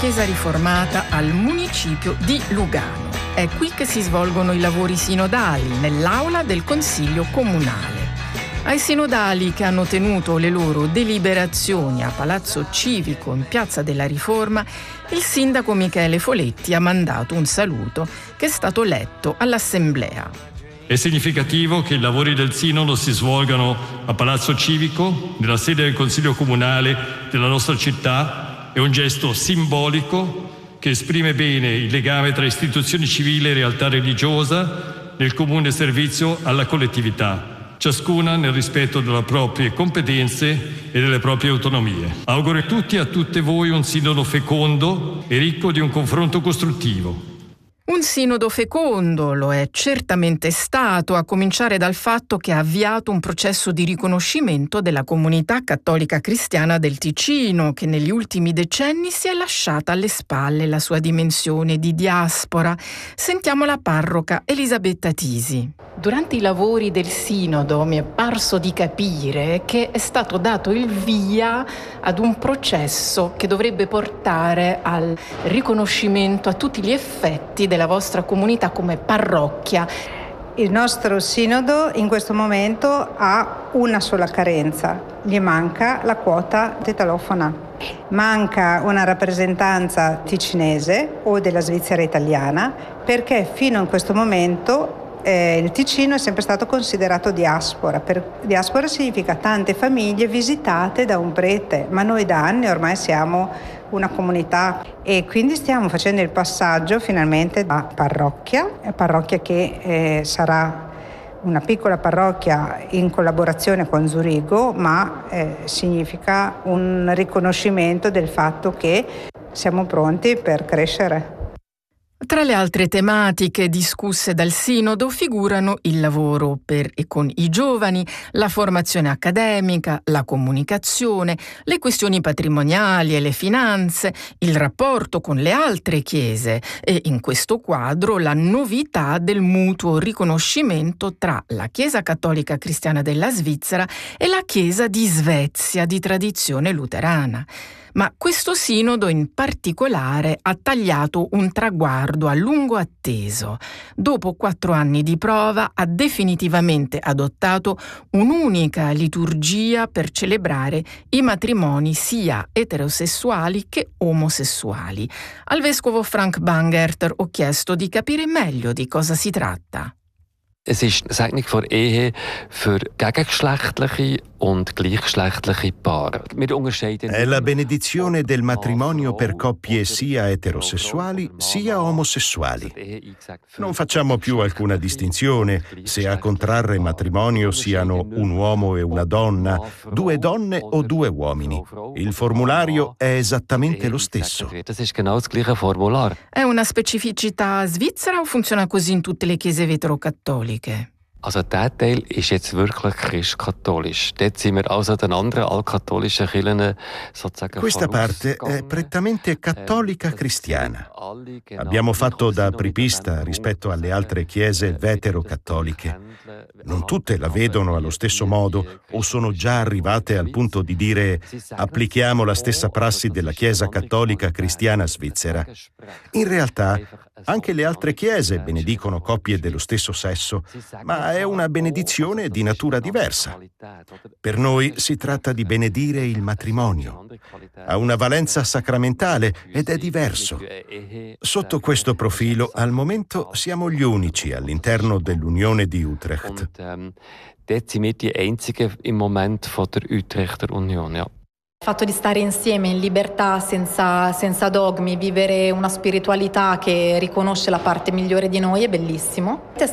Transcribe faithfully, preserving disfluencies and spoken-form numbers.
Chiesa riformata al municipio di Lugano. È qui che si svolgono i lavori sinodali, nell'aula del Consiglio Comunale. Ai sinodali che hanno tenuto le loro deliberazioni a Palazzo Civico in Piazza della Riforma, il sindaco Michele Foletti ha mandato un saluto che è stato letto all'Assemblea. È significativo che i lavori del Sinodo si svolgano a Palazzo Civico, nella sede del Consiglio Comunale della nostra città. È un gesto simbolico che esprime bene il legame tra istituzione civile e realtà religiosa nel comune servizio alla collettività, ciascuna nel rispetto delle proprie competenze e delle proprie autonomie. Auguro a tutti e a tutte voi un sinodo fecondo e ricco di un confronto costruttivo. Un sinodo fecondo lo è certamente stato, a cominciare dal fatto che ha avviato un processo di riconoscimento della comunità cattolica cristiana del Ticino, che negli ultimi decenni si è lasciata alle spalle la sua dimensione di diaspora. Sentiamo la parroca Elisabetta Tisi. Durante i lavori del sinodo mi è parso di capire che è stato dato il via ad un processo che dovrebbe portare al riconoscimento a tutti gli effetti della vostra comunità come parrocchia. Il nostro sinodo in questo momento ha una sola carenza: gli manca la quota tetalofona. Manca una rappresentanza ticinese o della Svizzera italiana, perché fino a questo momento Eh, il Ticino è sempre stato considerato diaspora. Per diaspora significa tante famiglie visitate da un prete, ma noi da anni ormai siamo una comunità e quindi stiamo facendo il passaggio finalmente da parrocchia, parrocchia che eh, sarà una piccola parrocchia in collaborazione con Zurigo, ma eh, significa un riconoscimento del fatto che siamo pronti per crescere. Tra le altre tematiche discusse dal Sinodo figurano il lavoro per e con i giovani, la formazione accademica, la comunicazione, le questioni patrimoniali e le finanze, il rapporto con le altre chiese e, in questo quadro, la novità del mutuo riconoscimento tra la Chiesa Cattolica Cristiana della Svizzera e la Chiesa di Svezia di tradizione luterana. Ma questo sinodo in particolare ha tagliato un traguardo a lungo atteso. Dopo quattro anni di prova ha definitivamente adottato un'unica liturgia per celebrare i matrimoni sia eterosessuali che omosessuali. Al vescovo Frank Bangerter ho chiesto di capire meglio di cosa si tratta. Es ist eine Segnung von Ehe für gegengeschlechtliche und gleichgeschlechtliche Paare. È la benedizione del matrimonio per coppie sia eterosessuali sia omosessuali. Non facciamo più alcuna distinzione se a contrarre matrimonio siano un uomo e una donna, due donne o due uomini. Il formulario è esattamente lo stesso. È una specificità svizzera o funziona così in tutte le chiese veterocattoliche? Also dieser Teil ist jetzt wirklich christkatholisch. Dort sind wir also den anderen altkatholischen Kirchen sozusagen. Questa parte è prettamente cattolica cristiana. Abbiamo fatto da apripista rispetto alle altre chiese veterocattoliche. Non tutte la vedono allo stesso modo o sono già arrivate al punto di dire applichiamo la stessa prassi della Chiesa cattolica cristiana svizzera. In realtà anche le altre chiese benedicono coppie dello stesso sesso, ma è una benedizione di natura diversa. Per noi si tratta di benedire il matrimonio. Ha una valenza sacramentale ed è diverso. Sotto questo profilo, al momento siamo gli unici all'interno dell'Unione di Utrecht. Dort sind wir die einzigen im Moment von der Utrechter Union, ja. Il fatto di stare insieme in libertà, senza, senza dogmi, vivere una spiritualità che riconosce la parte migliore di noi è bellissimo.